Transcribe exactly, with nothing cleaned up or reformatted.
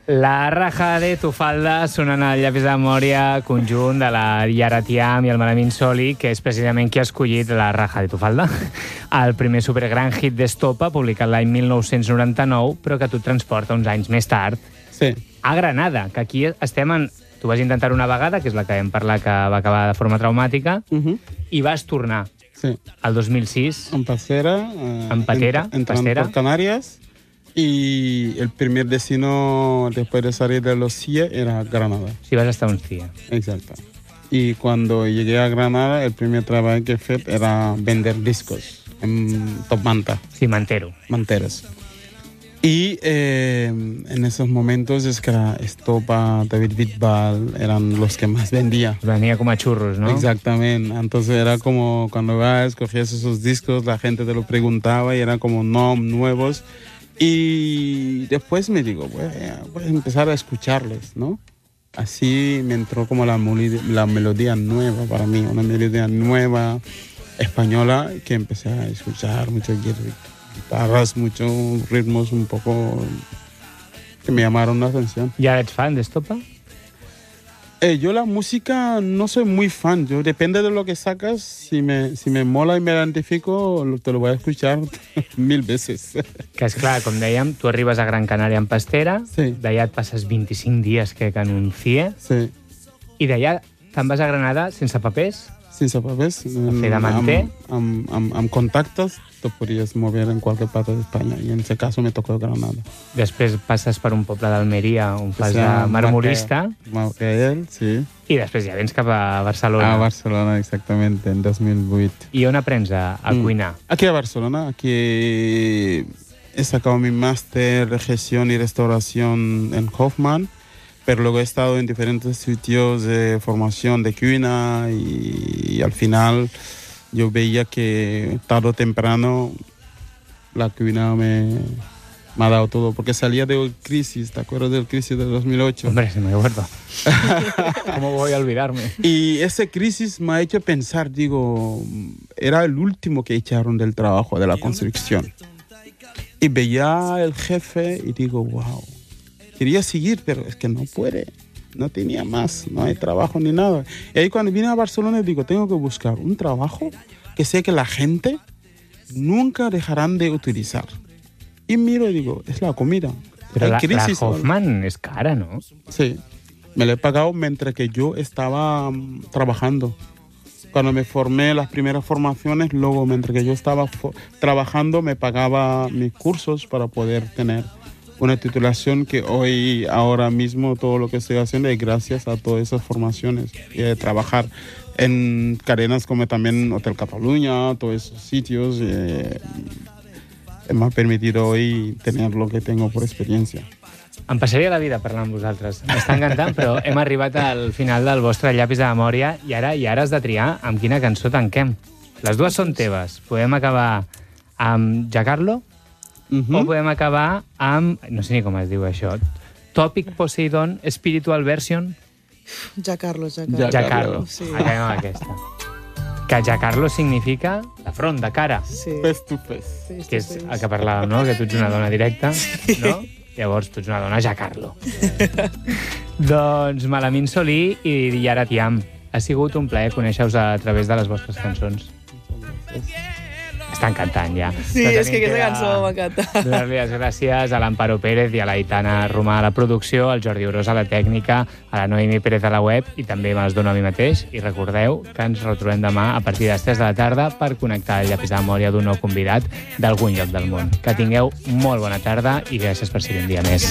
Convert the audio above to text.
La raja de tu falda sonant al llapis de memòria conjunt de la Yara Tiam i el Malamin Soli, que és precisament qui ha escollit la raja de tu falda, el primer supergran hit d'Estopa, publicat l'any mil nou-cents noranta-nou, però que tu et transporta uns anys més tard, sí. a Granada, que aquí estem en... Tu vas intentar una vegada, que és la que vam parlar que va acabar de forma traumàtica, Uh -huh. i vas tornar Sí. el dos mil sis. En Pastera. Eh, En Patera, en, entrando Pastera. por Canarias. Y el primer destino después de salir de los C I E era Granada. Si vas estar un C I E. Exacto. Y cuando llegué a Granada, el primer trabajo que hice era vender discos en Top Manta. Sí, m'entero. Manteras. Y eh, en esos momentos es que era Estopa, David Bisbal, eran los que más vendía. Venia com a xurros, no? Exactamente. Entonces era como cuando vas, cogías esos discos, la gente te lo preguntaba y eran como no nuevos. Y después me digo, voy a, voy a empezar a escucharles, ¿no? Así me entró como la, la melodía nueva para mí, una melodía nueva, española, que empecé a escuchar mucho guitarras, muchos ritmos un poco que me llamaron la atención. ¿Ya eres fan de Estopa? Eh, yo la música no soy muy fan, yo depende de lo que sacas, si me, si me mola y me identifico, te lo voy a escuchar mil veces. Que és clar, com dèiem, tu arribes a Gran Canària en Pastera, sí. D'allà et passes vint-i-cinc dies, crec, en un C I E, sí. I d'allà te'n vas a Granada sense papers? Sense papers. A fer de manter? Amb, amb, amb, amb contactes te podries mover en qualsevol part d'Espanya, i en aquest cas me tocó Granada. Després passes per un poble d'Almeria on fas de marmorista. Marcael, sí. I després ja vens cap a Barcelona. A Barcelona, exactamente, en dos mil vuit. I on aprens a, a mm. cuinar? Aquí a Barcelona, aquí he sacado mi máster de gestión y restauración en Hoffman, pero luego he estado en diferentes sitios de formación de cocina y, y al final yo veía que tarde o temprano la cocina me, me ha dado todo, porque salía de crisis, ¿te acuerdas del crisis de dos mil ocho? Hombre, se me acuerdo. ¿Cómo voy a olvidarme? Y esa crisis me ha hecho pensar, digo, era el último que echaron del trabajo, de la construcción. Y veía el jefe y digo, wow, quería seguir, pero es que no puede. No tenía más, no hay trabajo ni nada. Y ahí cuando vine a Barcelona digo, tengo que buscar un trabajo que sé que la gente nunca dejarán de utilizar. Y miro y digo, es la comida. Pero hay la, crisis, la Hoffman es cara, ¿no? Sí, me la he pagado mientras que yo estaba um, trabajando. Cuando me formé las primeras formaciones, luego mientras que yo estaba trabajando me pagaba mis cursos para poder tener una titulación que hoy, ahora mismo, todo lo que estoy haciendo es gracias a todas esas formaciones. Y de trabajar en cadenas como también Hotel Cataluña, todos esos sitios, eh, me ha permitido hoy tener lo que tengo por experiencia. Em passaria la vida parlant amb vosaltres. M'està encantant, però hem arribat al final del vostre llapis de memòria i ara i ara has de triar amb quina cançó tanquem. Les dues són teves. Podem acabar amb Giancarlo, Uh-huh. o podem acabar amb, no sé ni com es diu això, Topic Poseidon Spiritual Version. Giancarlo, Giancarlo. Giancarlo. Sí. Acabem amb aquesta. Que Giancarlo significa de front, de cara. Sí. Face to face. Face to Que és face. el que parlàvem, no? Que tu ets una dona directa, no? Llavors tu ets una dona Giancarlo. Doncs Malamin Soli i Yara Tiam. Ha sigut un plaer conèixer-vos a través de les vostres cançons. Està encantant, ja. Sí, No és que tenim aquesta que cançó m'encanta. donar-li les gràcies a l'Amparo Pérez i a l'Aitana Romà a la producció, al Jordi Orós a la tècnica, a la Noemi Pérez a la web i també me'ls dono a mi mateix. I recordeu que ens retrobem demà a partir de les tres de la tarda per connectar el llapis de memòria d'un nou convidat d'algun lloc del món. Que tingueu molt bona tarda i gràcies per ser un dia més.